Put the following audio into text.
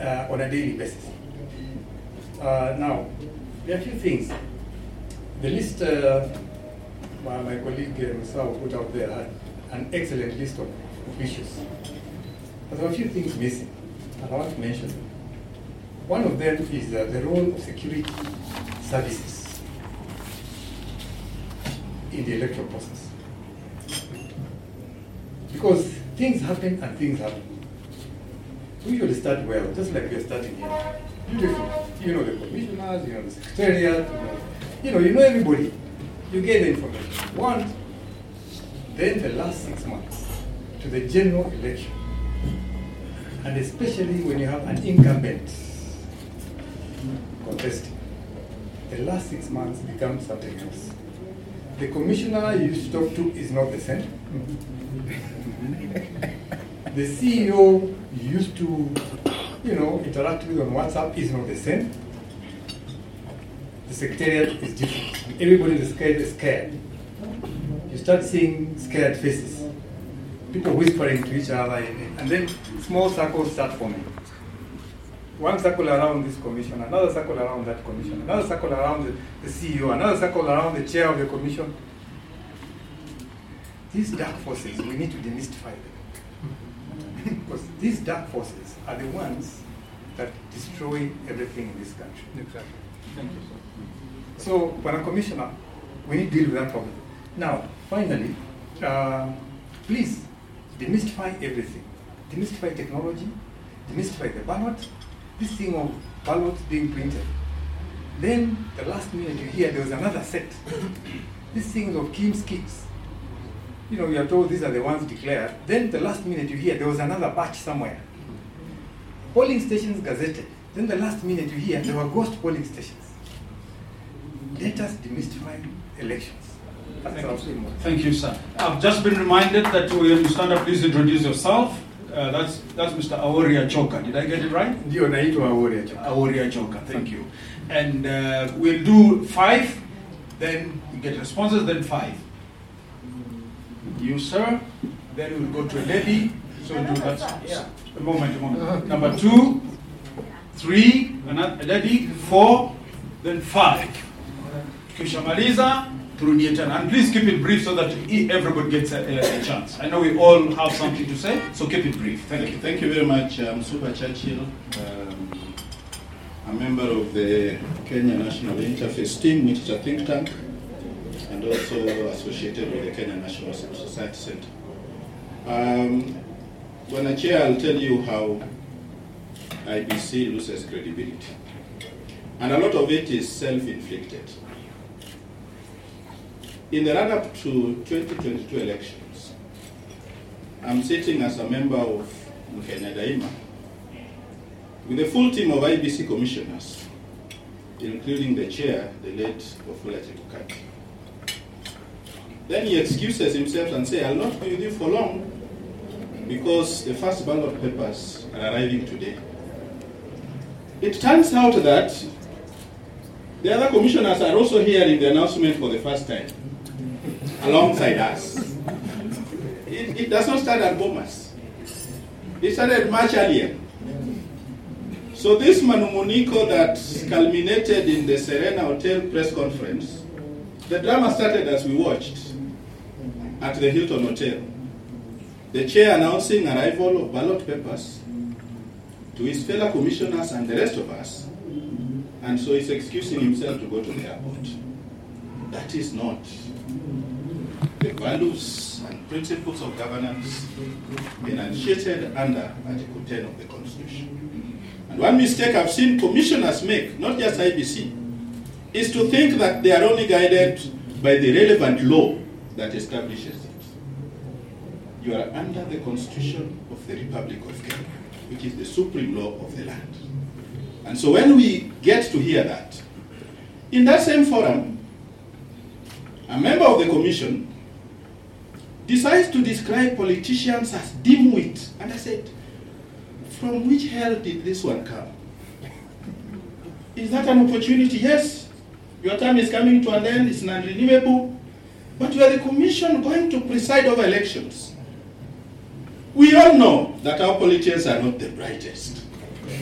on a daily basis. Now, there are a few things. The list my colleague Musao put out there had an excellent list of issues. But there are a few things missing, and I want to mention them. One of them is the role of security services in the electoral process. Because things happen and things happen. We usually start well, just like we are starting here. Beautiful. You know the commissioners, you know the secretariat, you know everybody. You get the information. One, then the last 6 months to the general election. And especially when you have an incumbent contesting, the last 6 months becomes something else. The commissioner you used to talk to is not the same. The CEO you used to, interact with on WhatsApp is not the same. The secretariat is different. Everybody in the secretariat is scared. You start seeing scared faces. People whispering to each other, and then small circles start forming. One circle around this commission, another circle around that commission, another circle around the CEO, another circle around the chair of the commission. These dark forces, we need to demystify them. Because these dark forces are the ones that destroy everything in this country. Exactly. Thank you, sir. So, when a commissioner, we need to deal with that problem. Now, finally, please demystify everything. Demystify technology, demystify the ballot, this thing of ballots being printed. Then, the last minute you hear there was another set. These things of Kim's kits. You are told these are the ones declared. Then, the last minute you hear there was another batch somewhere. Polling stations gazetted. Then, the last minute you hear there were ghost polling stations. Let us demystify elections. Thank you, sir. I've just been reminded that when you stand up, please introduce yourself. That's Mr. Aworia Choka. Did I get it right? Ndio naitwa Aworia Choka. Aworia Choka, thank you. And we'll do 5, then you get responses, then 5. You, sir. Then we'll go to a lady. So we'll do that. Yeah. A moment. Number 2, 3, a lady, 4, then 5. Kishamaliza, turudie tena. And please keep it brief so that everybody gets a chance. I know we all have something to say, so keep it brief. Thank you. Thank you very much. I'm Super Churchill, a member of the Kenya National Interface Team, which is a think tank, and also associated with the Kenya National Society Center. When I chair, I'll tell you how IBC loses credibility. And a lot of it is self-inflicted. In the run-up to 2022 elections, I'm sitting as a member of Kenya Daima with a full team of IBC commissioners, including the chair, the late Wafula Chebukati. Then he excuses himself and says, I'll not be with you for long because the first ballot papers are arriving today. It turns out that the other commissioners are also hearing the announcement for the first time, alongside us. It does not start at Bomas. It started much earlier. So this manumuniko that culminated in the Serena Hotel press conference, the drama started as we watched at the Hilton Hotel. The chair announcing arrival of ballot papers to his fellow commissioners and the rest of us, and so he's excusing himself to go to the airport. That is not the values and principles of governance enunciated under Article 10 of the Constitution. And one mistake I've seen commissioners make, not just IBC, is to think that they are only guided by the relevant law that establishes it. You are under the Constitution of the Republic of Kenya, which is the supreme law of the land. And so when we get to hear that, in that same forum, a member of the commission decides to describe politicians as dimwit. And I said, from which hell did this one come? Is that an opportunity? Yes. Your time is coming to an end, it's non-renewable. But you are the commission going to preside over elections. We all know that our politicians are not the brightest.